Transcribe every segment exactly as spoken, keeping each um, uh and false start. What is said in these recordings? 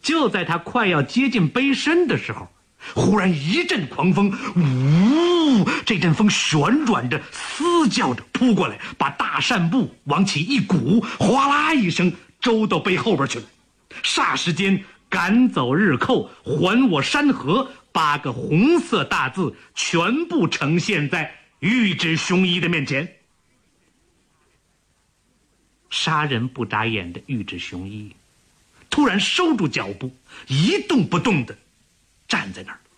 就在他快要接近杯身的时候，忽然一阵狂风，呜！这阵风旋转着、嘶叫着扑过来，把大扇布往起一鼓，哗啦一声，周到杯后边去了。霎时间，赶走日寇，还我山河八个红色大字全部呈现在玉指雄一的面前。杀人不眨眼的玉指雄一突然收住脚步，一动不动地站在那儿。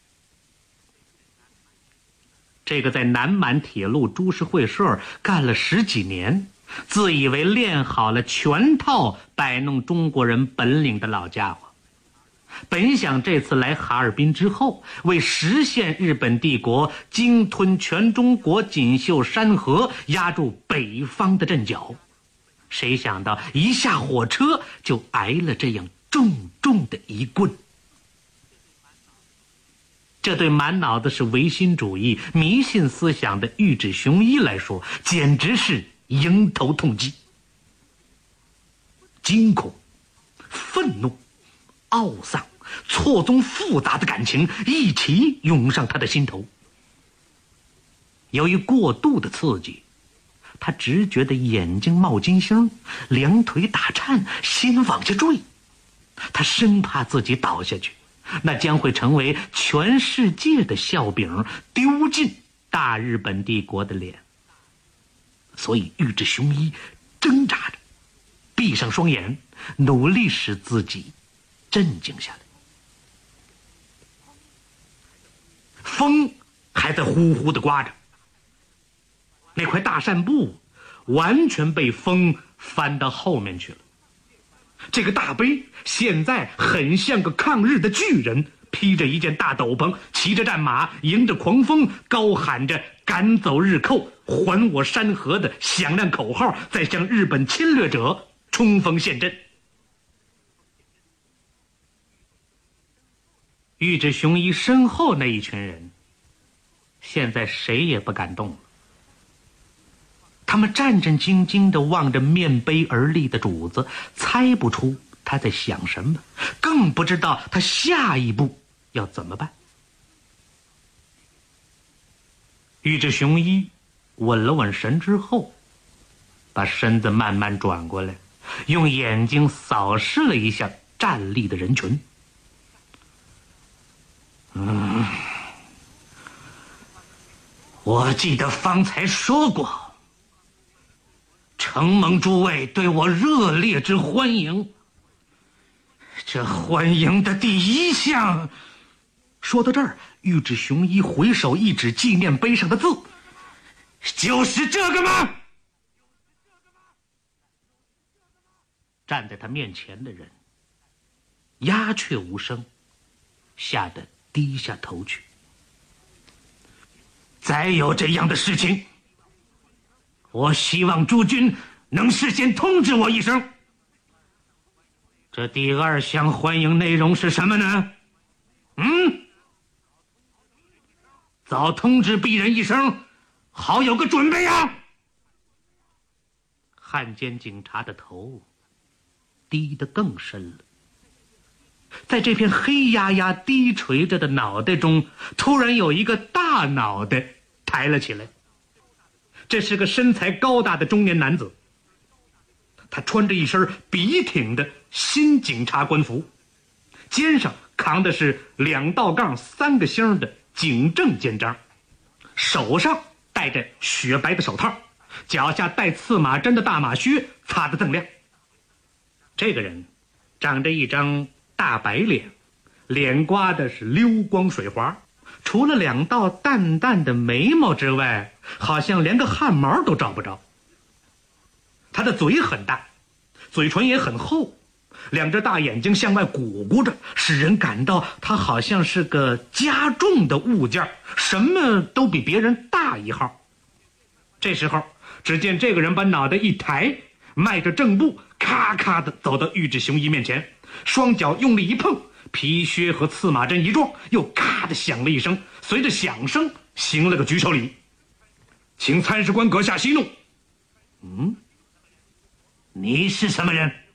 这个在南满铁路株式会社干了十几年，自以为练好了全套摆弄中国人本领的老家伙，本想这次来哈尔滨之后，为实现日本帝国鲸吞全中国、锦绣山河、压住北方的阵脚，谁想到一下火车就挨了这样重重的一棍。这对满脑子是唯心主义、迷信思想的玉指雄一来说，简直是迎头痛击。惊恐、愤怒、懊丧、错综复杂的感情一起涌上他的心头。由于过度的刺激，他只觉得眼睛冒金星，两腿打颤，心往下坠。他生怕自己倒下去，那将会成为全世界的笑柄，丢尽大日本帝国的脸。所以玉指雄一挣扎着，闭上双眼，努力使自己镇静下来。风还在呼呼地刮着，那块大扇布完全被风翻到后面去了。这个大杯现在很像个抗日的巨人，披着一件大斗篷，骑着战马，迎着狂风，高喊着赶走日寇，还我山河的响亮口号，在向日本侵略者冲锋陷阵。玉指雄一身后那一群人，现在谁也不敢动了。他们战战兢兢地望着面碑而立的主子，猜不出他在想什么，更不知道他下一步要怎么办。玉指雄一稳了稳神之后，把身子慢慢转过来，用眼睛扫视了一下站立的人群。嗯，我记得方才说过，承蒙诸位对我热烈之欢迎，这欢迎的第一项。说到这儿，玉指雄一回手一指纪念碑上的字，就是这个吗？站在他面前的人鸦雀无声，吓得低下头去。再有这样的事情，我希望诸君能事先通知我一声。这第二项欢迎内容是什么呢？嗯，早通知鄙人一声，好有个准备啊！汉奸警察的头低得更深了，在这片黑压压低垂着的脑袋中，突然有一个大脑袋抬了起来。这是个身材高大的中年男子，他穿着一身笔挺的新警察官服，肩上扛的是两道杠三个星的警政肩章，手上戴着雪白的手套，脚下带刺马针的大马靴擦得锃亮。这个人长着一张大白脸，脸刮的是溜光水滑，除了两道淡淡的眉毛之外，好像连个汗毛都找不着。他的嘴很大，嘴唇也很厚，两只大眼睛向外鼓鼓着，使人感到他好像是个加重的物件，什么都比别人大一号。这时候，只见这个人把脑袋一抬，迈着正步，咔咔地走到玉指雄一面前，双脚用力一碰，皮靴和刺马针一撞，又咔地响了一声，随着响声行了个举手礼。请参事官阁下息怒。嗯，你是什么人？